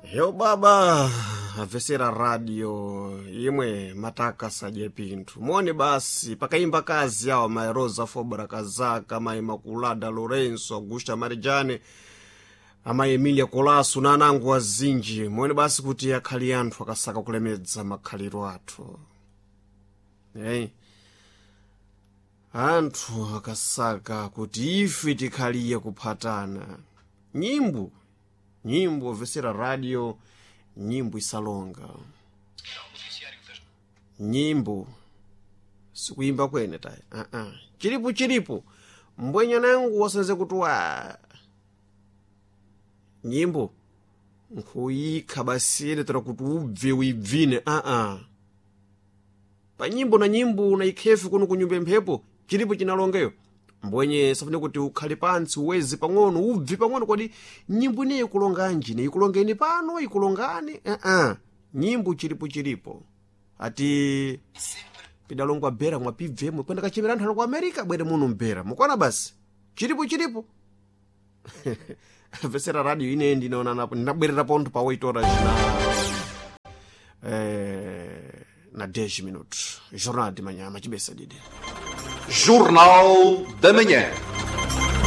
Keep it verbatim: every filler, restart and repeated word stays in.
Yo baba avesera radio imwe mataka saje pintu mone basi pakaimba kazi yao Maeroza Fobra Kazaka mai Makulada Lorenzo Augusta Marijane ama Emilia Kolasu na nangu wazinji mone basi kuti akhali anthu akasaka kulemedza makhaliro athu. Hey. Anthu akasaka kuti ife tikhaliye kuphatana. Nyimbo nyimbo vesera radio nyimbo isalonga nyimbo sikuimba kwene tayi a a chiripo chiripo mbwenya nangu wasenze kutwa nyimbo nkuyikha basile tera kuti ubve uibvine a a pa nyimbo na nyimbo na ikhefi kuno kunyumba mphepo chiripo chinalongeyo mbwenye safune kuti ukhali pansi uwezi pang'ono ubvi pang'ono kodi nyimbo ine ikulonganji ne ikulongeni pano ikulongani eh eh nyimbo chiripo chiripo ati pidalongwa bera mwa pivemo kwenda kachimira anthu ku America bwere muno mbera mukona basi chiripo chiripo vesera radio ine ndinaona napo ndabwerera ponto pa oito horas na eh na dez minutos jornal de manhã machibesa dide Jornal da Manhã.